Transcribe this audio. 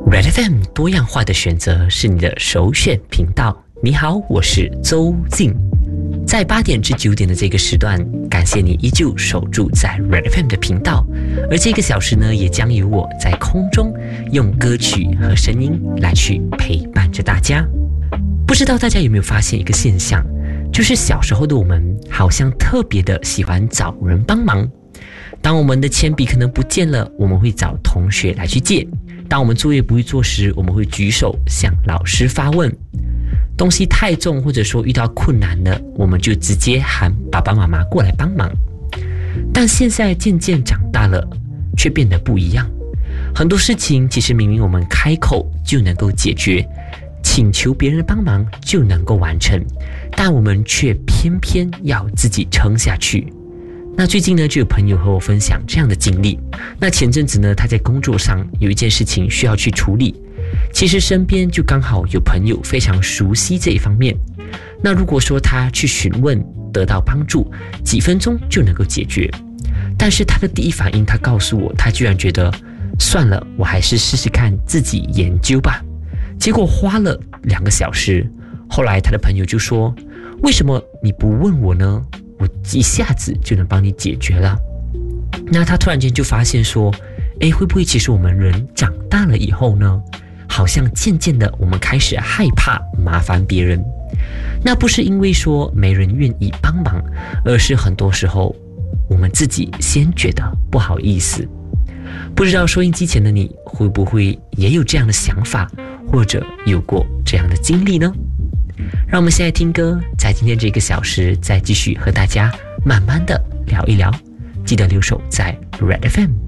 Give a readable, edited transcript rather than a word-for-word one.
Red FM 多样化的选择是你的首选频道。你好，我是周静。在8点至9点的这个时段，感谢你依旧守住在 Red FM 的频道，而这个小时呢，也将由我在空中用歌曲和声音来去陪伴着大家。不知道大家有没有发现一个现象，就是小时候的我们好像特别的喜欢找人帮忙。当我们的铅笔可能不见了，我们会找同学来去借；当我们作业不会做时，我们会举手向老师发问；东西太重或者说遇到困难了，我们就直接喊爸爸妈妈过来帮忙。但现在渐渐长大了，却变得不一样。很多事情其实明明我们开口就能够解决，请求别人帮忙就能够完成，但我们却偏偏要自己撑下去。那最近呢，就有朋友和我分享这样的经历。那前阵子呢，他在工作上有一件事情需要去处理，其实身边就刚好有朋友非常熟悉这一方面。那如果说他去询问得到帮助，几分钟就能够解决。但是他的第一反应，他告诉我，他居然觉得算了，我还是试试看自己研究吧。结果花了2个小时。后来他的朋友就说，为什么你不问我呢？我一下子就能帮你解决了。那他突然间就发现说，会不会其实我们人长大了以后呢，好像渐渐的我们开始害怕麻烦别人。那不是因为说没人愿意帮忙，而是很多时候我们自己先觉得不好意思。不知道收音机前的你会不会也有这样的想法，或者有过这样的经历呢？让我们现在听歌，在今天这个小时再继续和大家慢慢的聊一聊。记得留守在 Red FM。